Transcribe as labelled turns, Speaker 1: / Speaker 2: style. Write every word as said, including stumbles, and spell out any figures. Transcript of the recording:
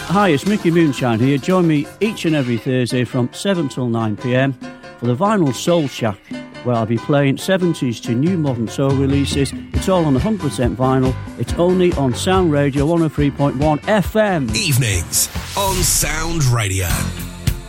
Speaker 1: Hi, it's Mickey Moonshine here. Join me each and every Thursday from seven till nine p m for the Vinyl Soul Shack, where I'll be playing seventies to new modern soul releases. It's all on one hundred percent vinyl. It's only on Sound Radio one oh three point one F M.
Speaker 2: Evenings on Sound Radio.